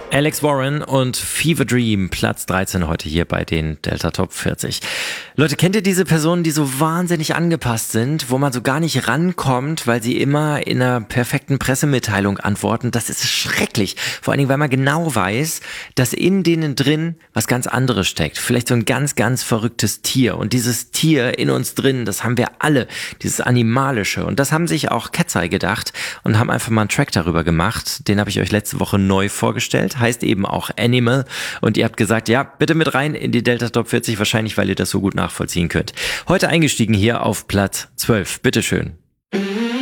Alex Warren und Fever Dream, Platz 13 heute hier bei den Delta Top 40. Leute, kennt ihr diese Personen, die so wahnsinnig angepasst sind, wo man so gar nicht rankommt, weil sie immer in einer perfekten Pressemitteilung antworten? Das ist schrecklich. Vor allen Dingen, weil man genau weiß, dass in denen drin was ganz anderes steckt. Vielleicht so ein ganz, ganz verrücktes Tier. Und dieses Tier in uns drin, das haben wir alle, dieses Animalische. Und das haben sich auch Ketzai gedacht und haben einfach mal einen Track darüber gemacht. Den habe ich euch letzte Woche neu vorgestellt. Heißt eben auch Animal. Und ihr habt gesagt, ja, bitte mit rein in die Delta Top 40, wahrscheinlich, weil ihr das so gut nachvollziehen könnt. Heute eingestiegen hier auf Platz 12. Bitteschön.